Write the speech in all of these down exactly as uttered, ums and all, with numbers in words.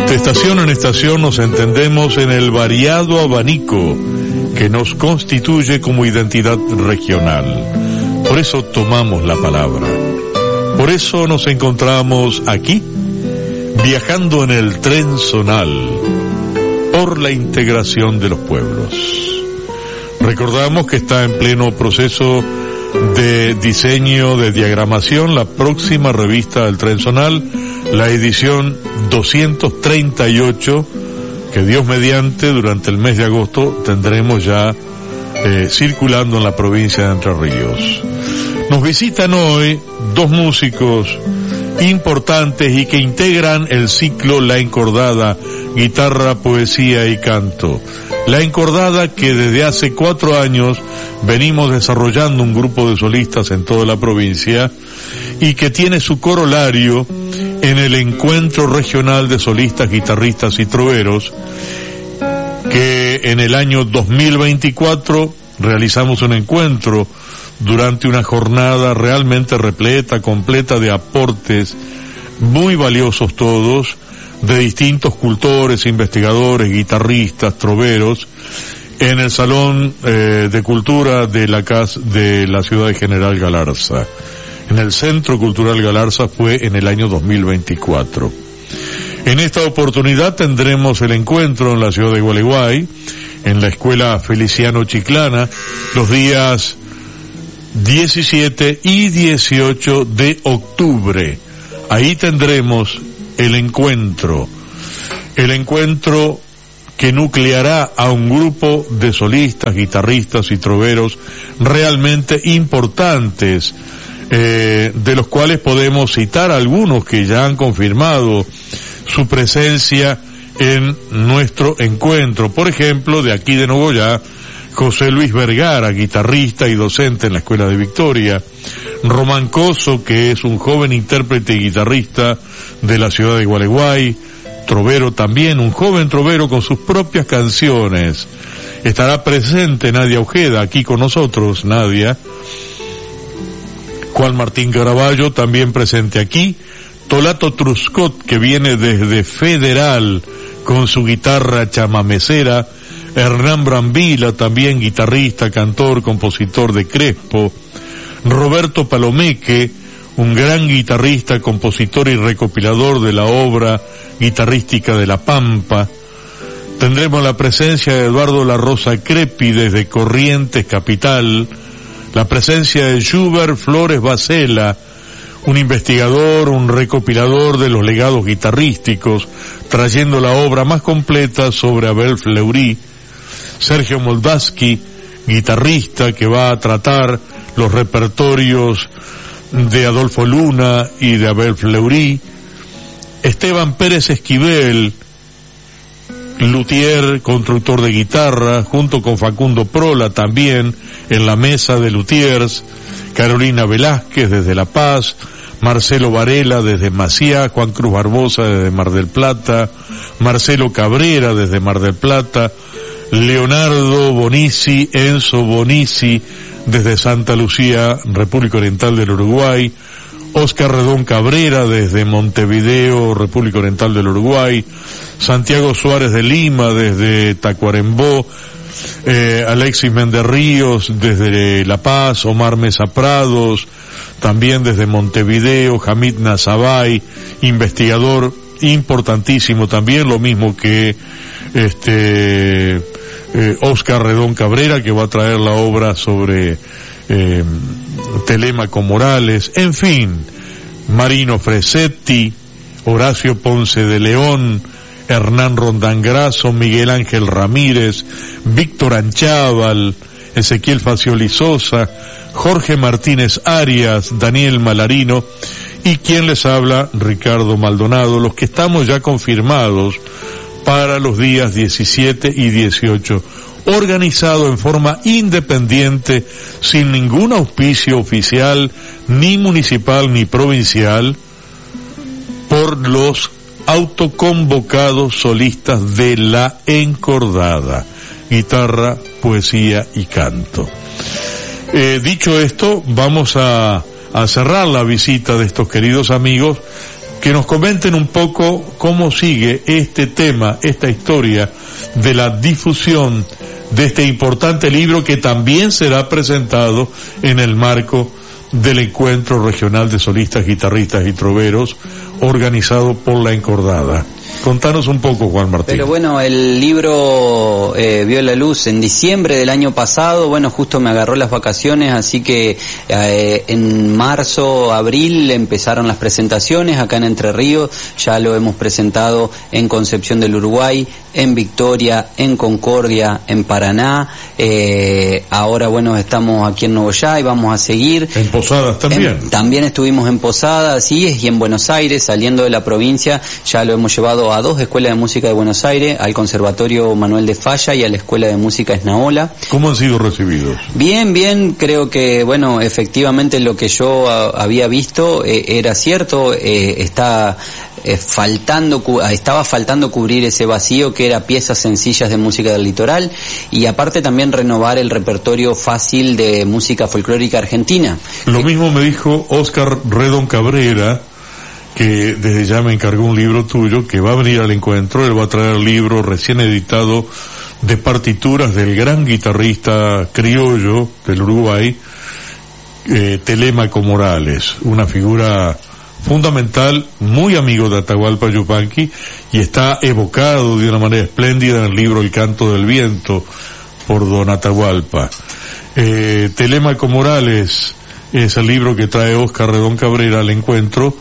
De estación en estación nos entendemos en el variado abanico que nos constituye como identidad regional. Por eso tomamos la palabra. Por eso nos encontramos aquí, viajando en el tren zonal, por la integración de los pueblos. Recordamos que está en pleno proceso de diseño, de diagramación, la próxima revista del tren zonal, la edición doscientos treinta y ocho, que Dios mediante durante el mes de agosto tendremos ya eh, circulando en la provincia de Entre Ríos. Nos visitan hoy dos músicos importantes y que integran el ciclo La Encordada, guitarra, poesía y canto. La Encordada, que desde hace cuatro años venimos desarrollando un grupo de solistas en toda la provincia y que tiene su corolario en el Encuentro Regional de Solistas, Guitarristas y Troveros, que en el año dos mil veinticuatro realizamos un encuentro durante una jornada realmente repleta, completa de aportes muy valiosos todos, de distintos cultores, investigadores, guitarristas, troveros, en el Salón eh, de Cultura de la casa de la ciudad de General Galarza. En el Centro Cultural Galarza fue en el año dos mil veinticuatro. En esta oportunidad tendremos el encuentro en la ciudad de Gualeguay, en la Escuela Feliciano Chiclana, los días diecisiete y dieciocho de octubre. Ahí tendremos el encuentro, el encuentro que nucleará a un grupo de solistas, guitarristas y troveros realmente importantes, eh, de los cuales podemos citar algunos que ya han confirmado su presencia en nuestro encuentro. Por ejemplo, de aquí de Nogoyá, José Luis Vergara, guitarrista y docente en la Escuela de Victoria; Román Coso, que es un joven intérprete y guitarrista de la ciudad de Gualeguay, trovero también, un joven trovero con sus propias canciones. Estará presente Nadia Ojeda, aquí con nosotros, Nadia. Juan Martín Caraballo, también presente aquí. Tolato Truscott, que viene desde Federal con su guitarra chamamecera. Hernán Brambila, también guitarrista, cantor, compositor de Crespo. Roberto Palomeque, un gran guitarrista, compositor y recopilador de la obra guitarrística de La Pampa. Tendremos la presencia de Eduardo La Rosa Crepi desde Corrientes Capital, la presencia de Schubert Flores Bacela, un investigador, un recopilador de los legados guitarrísticos, trayendo la obra más completa sobre Abel Fleury. Sergio Moldaski, guitarrista, que va a tratar los repertorios de Adolfo Luna y de Abel Fleury. Esteban Pérez Esquivel, luthier, constructor de guitarra, junto con Facundo Prola también en la mesa de luthiers. Carolina Velázquez desde La Paz, Marcelo Varela desde Maciá, Juan Cruz Barbosa desde Mar del Plata, Marcelo Cabrera desde Mar del Plata, Leonardo Bonici, Enzo Bonici desde Santa Lucía, República Oriental del Uruguay, Oscar Redón Cabrera desde Montevideo, República Oriental del Uruguay, Santiago Suárez de Lima desde Tacuarembó, eh, Alexis Méndez Ríos desde La Paz, Omar Mesa Prados también desde Montevideo, Hamid Nazabay, investigador importantísimo también, lo mismo que este eh, Oscar Redón Cabrera, que va a traer la obra sobre eh, Telémaco Morales. En fin, Marino Fresetti, Horacio Ponce de León, Hernán Rondangraso, Miguel Ángel Ramírez, Víctor Anchával, Ezequiel Facioli Sosa, Jorge Martínez Arias, Daniel Malarino y quien les habla, Ricardo Maldonado, los que estamos ya confirmados para los días diecisiete y dieciocho, organizado en forma independiente, sin ningún auspicio oficial, ni municipal ni provincial, por los autoconvocados solistas de La Encordada, guitarra, poesía y canto. Eh, dicho esto, vamos a, a cerrar la visita de estos queridos amigos que nos comenten un poco cómo sigue este tema, esta historia de la difusión de este importante libro que también será presentado en el marco del Encuentro Regional de Solistas, Guitarristas y Troveros organizado por La Encordada. Contanos un poco, Juan Martín. Pero bueno, el libro eh, vio la luz en diciembre del año pasado. Bueno, justo me agarró las vacaciones, así que eh, en marzo, abril empezaron las presentaciones acá en Entre Ríos. Ya lo hemos presentado en Concepción del Uruguay, en Victoria, en Concordia, en Paraná. Eh, ahora, bueno, estamos aquí en Nogoyá y vamos a seguir. En Posadas también. En, también estuvimos en Posadas, sí, y en Buenos Aires, saliendo de la provincia. Ya lo hemos llevado a dos escuelas de música de Buenos Aires, al Conservatorio Manuel de Falla y a la Escuela de Música Esnaola. ¿Cómo han sido recibidos? Bien, bien, creo que, bueno, efectivamente lo que yo a, había visto eh, era cierto, eh, está eh, faltando, estaba faltando cubrir ese vacío que era piezas sencillas de música del litoral, y aparte también renovar el repertorio fácil de música folclórica argentina. Lo mismo me dijo Óscar Redón Cabrera, que desde ya me encargó un libro tuyo, que va a venir al encuentro. Él va a traer el libro recién editado de partituras del gran guitarrista criollo del Uruguay, eh, Telémaco Morales, una figura fundamental, muy amigo de Atahualpa Yupanqui, y está evocado de una manera espléndida en el libro El Canto del Viento por don Atahualpa. Eh, Telémaco Morales es el libro que trae Óscar Redón Cabrera al encuentro,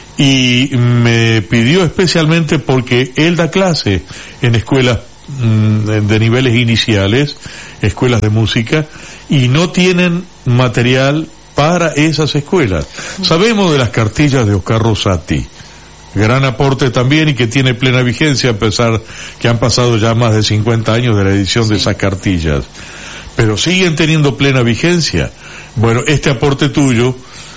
y me pidió especialmente porque él da clase en escuelas mmm, de niveles iniciales, escuelas de música, y no tienen material para esas escuelas. Sabemos de las cartillas de Oscar Rosati, gran aporte también, y que tiene plena vigencia a pesar que han pasado ya más de cincuenta años de la edición de esas cartillas, pero siguen teniendo plena vigencia. Bueno, este aporte tuyo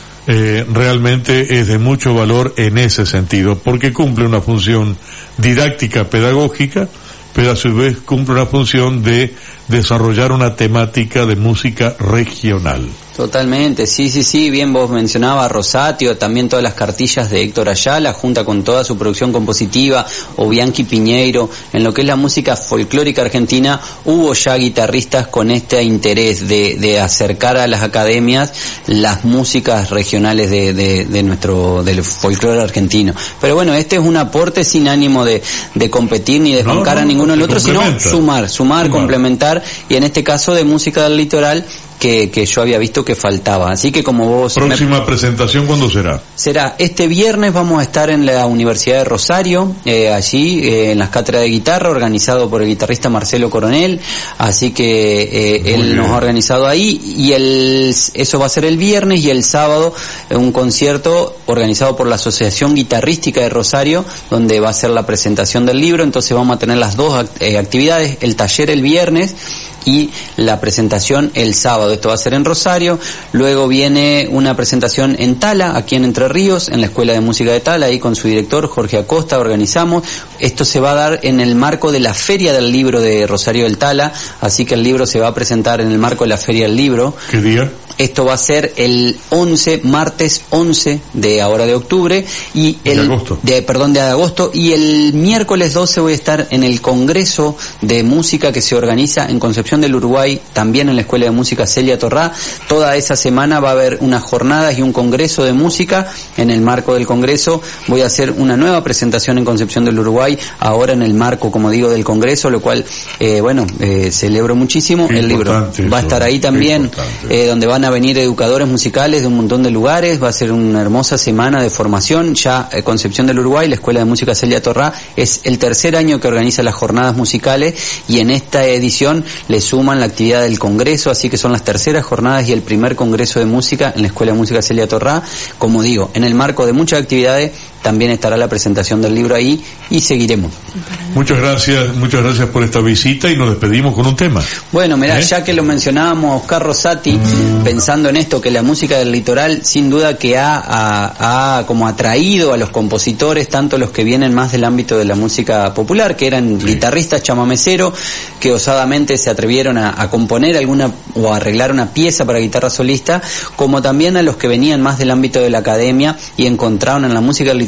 Eh, realmente es de mucho valor en ese sentido, porque cumple una función didáctica pedagógica, pero a su vez cumple una función de desarrollar una temática de música regional. Totalmente, sí, sí, sí, bien vos mencionabas Rosatio, también todas las cartillas de Héctor Ayala, junta con toda su producción compositiva, o Bianchi Piñeiro. En lo que es la música folclórica argentina, hubo ya guitarristas con este interés de, de acercar a las academias las músicas regionales de, de, de nuestro, del folclore argentino. Pero bueno, este es un aporte sin ánimo de, de competir ni de no, bancar no, a ninguno del otro, sino sumar, sumar, sumar, complementar, y en este caso de música del litoral, que, que yo había visto que faltaba. Así que como vos... Próxima me... presentación, ¿cuándo será? Será este viernes. Vamos a estar en la Universidad de Rosario, eh, allí eh, en las cátedras de guitarra, organizado por el guitarrista Marcelo Coronel, así que eh, él bien. Nos ha organizado ahí, y el, eso va a ser el viernes, y el sábado eh, un concierto organizado por la Asociación Guitarrística de Rosario, donde va a ser la presentación del libro. Entonces vamos a tener las dos act- eh, actividades, el taller el viernes y la presentación el sábado. Esto va a ser en Rosario. Luego viene una presentación en Tala, aquí en Entre Ríos, en la Escuela de Música de Tala, ahí con su director Jorge Acosta organizamos. Esto se va a dar en el marco de la Feria del Libro de Rosario del Tala, así que el libro se va a presentar en el marco de la Feria del Libro. ¿Qué día? Esto va a ser el once, martes once de ahora de octubre, y el de agosto. de perdón de agosto, y el miércoles doce voy a estar en el Congreso de Música que se organiza en Concepción del Uruguay, también en la Escuela de Música Celia Torrá. Toda esa semana va a haber unas jornadas y un congreso de música. En el marco del congreso voy a hacer una nueva presentación en Concepción del Uruguay, ahora en el marco, como digo, del congreso, lo cual eh, bueno, eh, celebro muchísimo. Qué el libro va a estar ahí también, eh, donde van a venir educadores musicales de un montón de lugares. Va a ser una hermosa semana de formación. Ya eh, Concepción del Uruguay, la Escuela de Música Celia Torrá, es el tercer año que organiza las jornadas musicales, y en esta edición le suman la actividad del congreso, así que son las terceras jornadas y el primer congreso de música en la Escuela de Música Celia Torrá. Como digo, en el marco de muchas actividades también estará la presentación del libro ahí, y seguiremos. Muchas gracias, muchas gracias por esta visita, y nos despedimos con un tema. Bueno, mirá, ¿Eh? ya que lo mencionábamos, Oscar Rosati, pensando en esto, que la música del litoral sin duda que ha, ha, ha como atraído a los compositores, tanto los que vienen más del ámbito de la música popular, que eran sí. guitarristas chamameceros, que osadamente se atrevieron a, a componer alguna o a arreglar una pieza para guitarra solista, como también a los que venían más del ámbito de la academia y encontraron en la música del litoral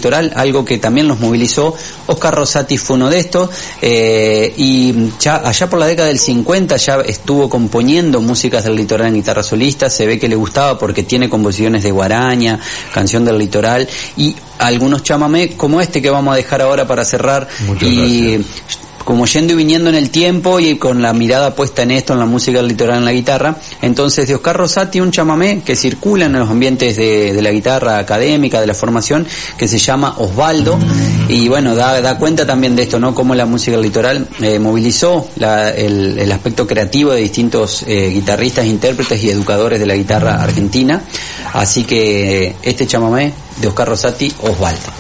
litoral, algo que también los movilizó. Oscar Rosati fue uno de estos, eh, y ya allá por la década del cincuenta ya estuvo componiendo músicas del litoral en guitarra solista. Se ve que le gustaba porque tiene composiciones de guaraña, canción del litoral y algunos chamamé como este que vamos a dejar ahora para cerrar. Muchas y gracias. Como yendo y viniendo en el tiempo y con la mirada puesta en esto, en la música del litoral, en la guitarra. Entonces, de Oscar Rosati, un chamamé que circula en los ambientes de, de la guitarra académica, de la formación, que se llama Osvaldo, y bueno, da, da cuenta también de esto, ¿no? Cómo la música del litoral eh, movilizó la, el, el aspecto creativo de distintos eh, guitarristas, intérpretes y educadores de la guitarra argentina. Así que este chamamé de Oscar Rosati, Osvaldo.